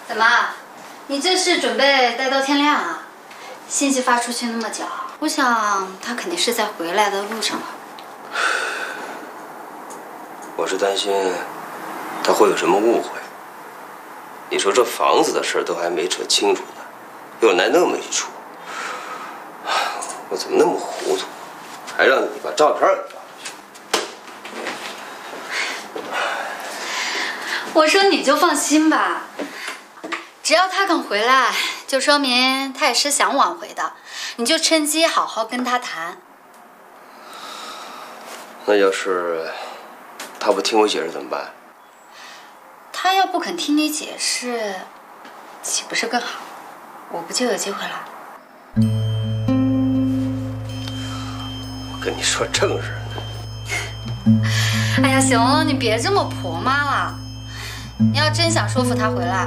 怎么？你这是准备待到天亮啊？信息发出去那么久，我想他肯定是在回来的路上了。 我是担心他会有什么误会。你说这房子的事都还没扯清楚呢，又来那么一出，我怎么那么糊涂，还让你把照片给发过去？ 我说你就放心吧，只要他肯回来，就说明他也是想挽回的，你就趁机好好跟他谈。 那要是他不听我解释怎么办？ 他要不肯听你解释，岂不是更好？我不就有机会了？ 我跟你说正事呢。哎呀，行了，你别这么婆妈了。你要真想说服他回来，